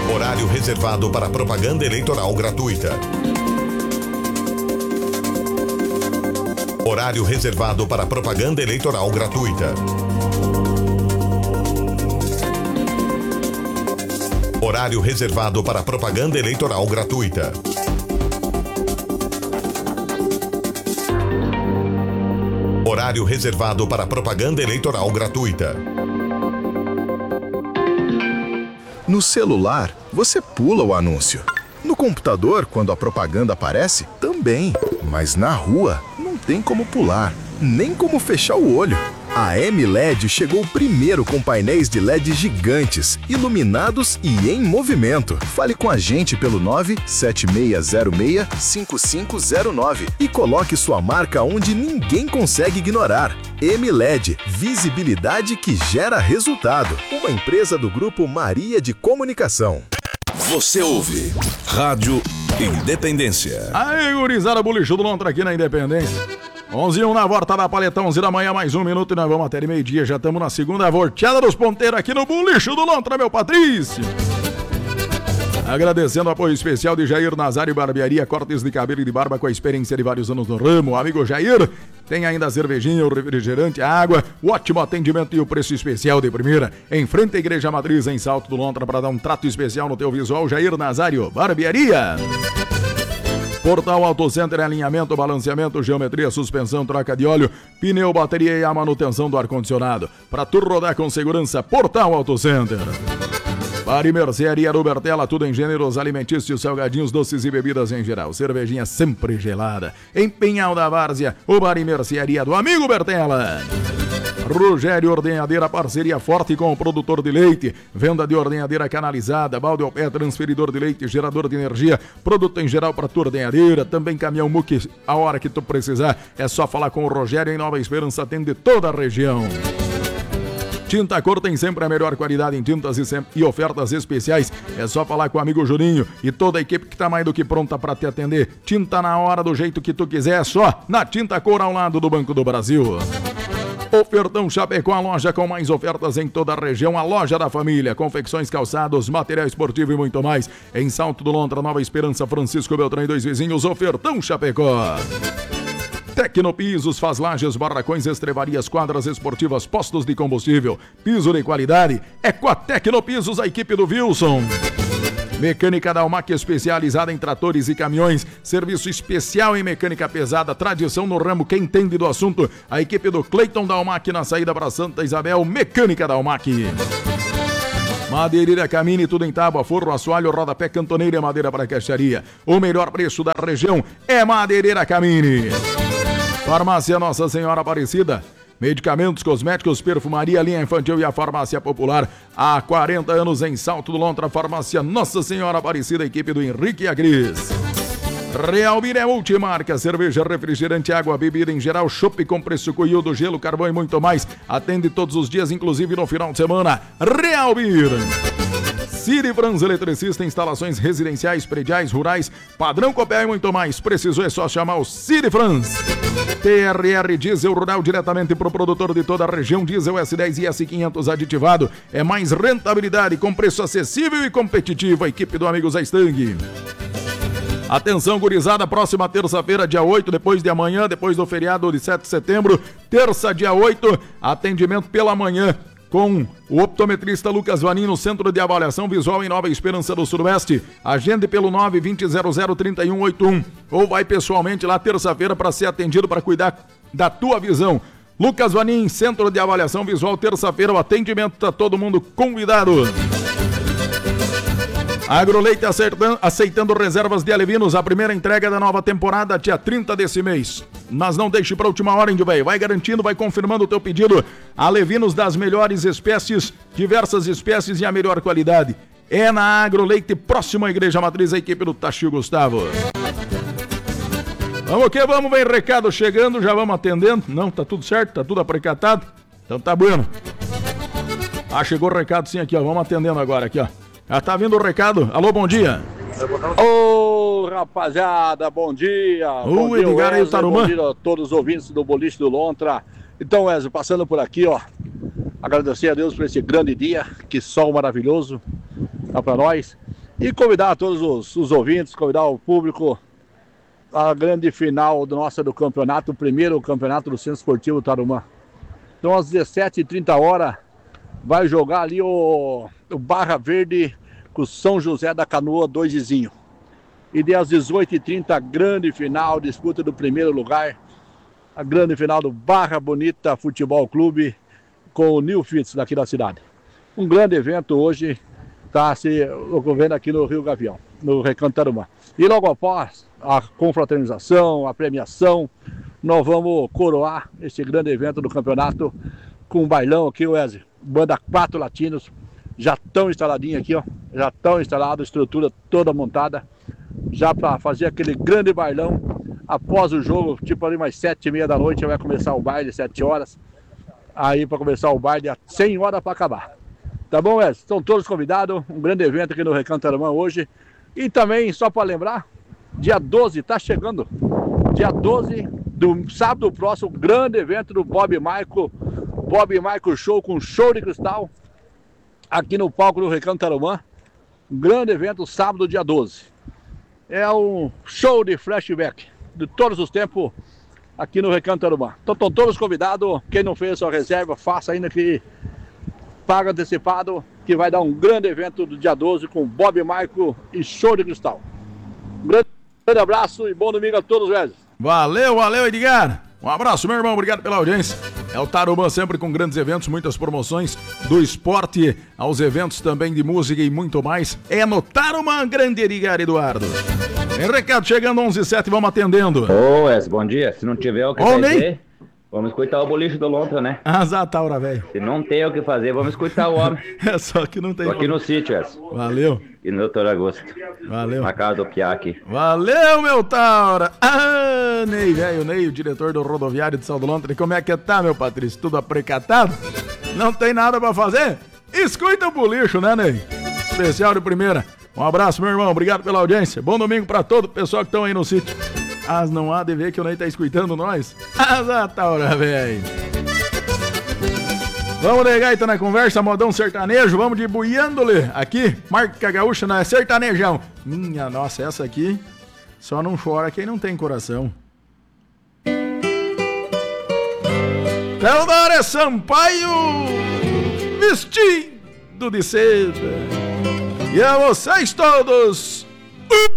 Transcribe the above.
Horário reservado para propaganda eleitoral gratuita. Horário reservado para propaganda eleitoral gratuita. Horário reservado para propaganda eleitoral gratuita. Horário reservado para propaganda eleitoral gratuita. No celular, você pula o anúncio. No computador, quando a propaganda aparece, também. Mas na rua, não tem como pular, nem como fechar o olho. A MLED chegou primeiro com painéis de LED gigantes, iluminados e em movimento. Fale com a gente pelo 97606-5509 e coloque sua marca onde ninguém consegue ignorar. MLED, visibilidade que gera resultado. Uma empresa do Grupo Maria de Comunicação. Você ouve Rádio Independência. Aí, gurizada, Bolicho do Lontra aqui na Independência. 11h01 na volta da paleta, 11 da manhã, mais um minuto e nós vamos até meio-dia. Já estamos na segunda volteada dos ponteiros aqui no Bolicho do Lontra, meu Patrício. Agradecendo o apoio especial de Jair Nazário Barbearia, cortes de cabelo e de barba com a experiência de vários anos no ramo. Amigo Jair, tem ainda a cervejinha, o refrigerante, a água, o ótimo atendimento e o preço especial de primeira. Em frente à Igreja Matriz, em Salto do Lontra, para dar um trato especial no teu visual, Jair Nazário Barbearia. Portal Auto Center, alinhamento, balanceamento, geometria, suspensão, troca de óleo, pneu, bateria e a manutenção do ar-condicionado. Para tu rodar com segurança, Portal Auto Center. Bar e mercearia do Bertella, tudo em gêneros alimentícios, salgadinhos, doces e bebidas em geral. Cervejinha sempre gelada. Em Pinhal da Várzea, o bar e mercearia do amigo Bertella. Rogério Ordenhadeira, parceria forte com o produtor de leite. Venda de ordenhadeira canalizada, balde ao pé, transferidor de leite, gerador de energia, produto em geral para tua ordenhadeira. Também caminhão muque a hora que tu precisar. É só falar com o Rogério em Nova Esperança, atende toda a região. Tinta Cor tem sempre a melhor qualidade em tintas e ofertas especiais. É só falar com o amigo Juninho e toda a equipe que está mais do que pronta para te atender. Tinta na hora, do jeito que tu quiser, é só na Tinta Cor, ao lado do Banco do Brasil. Ofertão Chapecó, a loja com mais ofertas em toda a região, a loja da família, confecções, calçados, material esportivo e muito mais. Em Salto do Lontra, Nova Esperança, Francisco Beltrão e dois vizinhos, Ofertão Chapecó. Tecnopisos faz lajes, barracões, estrevarias, quadras esportivas, postos de combustível. Piso de qualidade é com a Tecnopisos, a equipe do Wilson. Mecânica Dalmac, especializada em tratores e caminhões. Serviço especial em mecânica pesada. Tradição no ramo, quem entende do assunto. A equipe do Cleiton Dalmac na saída para Santa Isabel. Mecânica Dalmac. Madeireira Camine, tudo em tábua, forro, assoalho, rodapé, cantoneira e madeira para caixaria. O melhor preço da região é Madeireira Camine. Farmácia Nossa Senhora Aparecida. Medicamentos, cosméticos, perfumaria, linha infantil e a farmácia popular. Há 40 anos em Salto do Lontra, farmácia Nossa Senhora Aparecida, equipe do Henrique e a Cris. Real Beer é multimarca, cerveja, refrigerante, água, bebida em geral, chopp com preço coiudo, gelo, carvão e muito mais. Atende todos os dias, inclusive no final de semana. Real Beer. City Frans Eletricista, instalações residenciais, prediais, rurais, padrão Copel e muito mais. Precisou é só chamar o City Frans. TRR Diesel Rural, diretamente para o produtor de toda a região. Diesel S10 e S500 aditivado. É mais rentabilidade com preço acessível e competitivo. A equipe do Amigos Stang. Atenção, gurizada, próxima terça-feira, dia 8, depois de amanhã, depois do feriado de 7 de setembro, terça, dia 8, atendimento pela manhã com o optometrista Lucas Vanin no Centro de Avaliação Visual em Nova Esperança do Sudoeste. Agende pelo 920003181 ou vai pessoalmente lá terça-feira para ser atendido, para cuidar da tua visão. Lucas Vanin, Centro de Avaliação Visual, terça-feira, o atendimento, tá todo mundo convidado. Agroleite aceitando reservas de alevinos. A primeira entrega da nova temporada, dia 30 desse mês. Mas não deixe para a última hora, hein, velho. Vai garantindo, vai confirmando o teu pedido. Alevinos das melhores espécies, diversas espécies e a melhor qualidade. É na Agroleite, próximo à Igreja Matriz, a equipe do Tachio Gustavo. Vamos que vamos, vem recado chegando, já vamos atendendo. Não, tá tudo certo, tá tudo aprecatado. Então tá bueno. Ah, chegou o recado sim aqui, ó. Vamos atendendo agora aqui, ó. Já tá vindo o recado. Alô, bom dia. Ô, rapaziada, bom dia. Bom dia, Edgar aí, Tarumã. Bom dia a todos os ouvintes do Boliche do Lontra. Então, Wesley, passando por aqui, ó, agradecer a Deus por esse grande dia, que sol maravilhoso, tá pra nós. E convidar todos os ouvintes, convidar o público à grande final do campeonato, o primeiro campeonato do Centro Esportivo Tarumã. Então às 17h30 vai jogar ali o Barra Verde com o São José da Canoa 2-zinho. E daí às 18h30, grande final, disputa do primeiro lugar, a grande final do Barra Bonita Futebol Clube com o New Fitz daqui da cidade. Um grande evento hoje está se ocorrendo aqui no Rio Gavião, no Recanto Tarumã. E logo após a confraternização, a premiação, nós vamos coroar esse grande evento do campeonato com um bailão aqui, Wesley. Banda 4 Latinos, já estão instaladinhos aqui, ó. Já estão instalados, estrutura toda montada, já para fazer aquele grande bailão. Após o jogo, tipo ali mais 7h30 da noite, vai começar o baile, 7 horas. Aí para começar o baile, 100 horas para acabar. Tá bom, Wesley? Estão todos convidados, um grande evento aqui no Recanto Tarumã hoje. E também, só para lembrar, dia 12, tá chegando. Dia 12 do sábado próximo, grande evento do Bob Michael Show com show de cristal aqui no palco do Recanto Tarumã. Um grande evento, sábado, dia 12. É um show de flashback de todos os tempos aqui no Recanto Tarumã. Então estão todos convidados. Quem não fez a sua reserva, faça ainda que paga antecipado, que vai dar um grande evento do dia 12 com Bob Michael e show de cristal. Um grande abraço e bom domingo a todos, velhos. Valeu, Edgar. Um abraço, meu irmão, obrigado pela audiência. É o Tarumã sempre com grandes eventos, muitas promoções, do esporte aos eventos também de música e muito mais. É no Tarumã, grande Edgar Eduardo. Tem recado chegando 11h07, vamos atendendo. Ô, Wes, bom dia. Se não tiver o que fazer, vamos escutar o boliche do Lontra, né? Azataura, velho. Se não tem o que fazer, vamos escutar o homem. É só que não tem. Tô aqui no sítio, Wes. Valeu. E no Doutor Agosto. Valeu. Na casa do Piá aqui. Valeu, meu Taura. Ah, Ney, velho, Ney, o diretor do rodoviário de São do Lontra. Como é que tá, meu Patrício? Tudo aprecatado? Não tem nada pra fazer? Escuta o bolicho, né, Ney? Especial de primeira. Um abraço, meu irmão. Obrigado pela audiência. Bom domingo pra todo o pessoal que estão aí no sítio. Não há de ver que o Ney tá escutando nós. Taura, velho. Vamos de gaita na conversa, modão sertanejo. Vamos de buiando-lhe aqui. Marca gaúcha, não é sertanejão. Minha nossa, essa aqui só não chora quem não tem coração. Teodoro Sampaio, vestido de seda. E a vocês todos,